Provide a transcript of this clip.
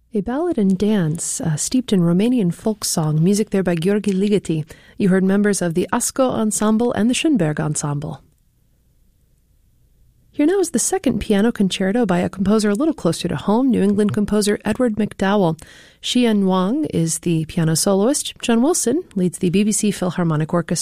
A ballad and dance steeped in Romanian folk song, music there by Gheorghe Ligeti. You heard members of the Asco Ensemble and the Schönberg Ensemble. Here now is the second piano concerto by a composer a little closer to home, New England composer Edward McDowell. Xian Wang is the piano soloist. John Wilson leads the BBC Philharmonic Orchestra.